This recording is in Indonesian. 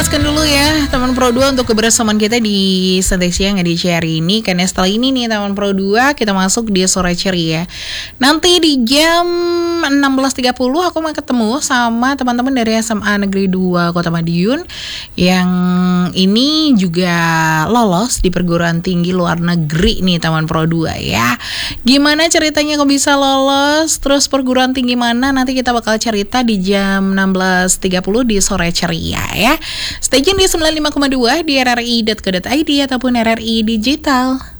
gaskan dulu ya teman Pro 2 untuk kebersamaan kita di Santai Siang edisi hari ini. Karena setelah ini nih teman Pro 2 kita masuk di sore ceria. Nanti di jam 16.30 aku mau ketemu sama teman-teman dari SMA Negeri 2 Kota Madiun yang ini juga lolos di perguruan tinggi luar negeri nih teman Pro 2 ya. Gimana ceritanya kok bisa lolos? Terus perguruan tinggi mana? Nanti kita bakal cerita di jam 16.30 di sore ceria ya. Stay tune di 95,2 di rri.co.id ataupun RRI Digital.